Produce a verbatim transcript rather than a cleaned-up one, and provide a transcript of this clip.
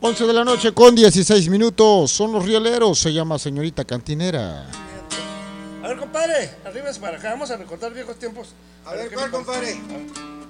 once de la noche con dieciséis minutos. Son los rieleros. Se llama Señorita Cantinera. A ver, compadre, arriba es para acá. Vamos a recordar viejos tiempos. A ver, ¿cuál, compadre?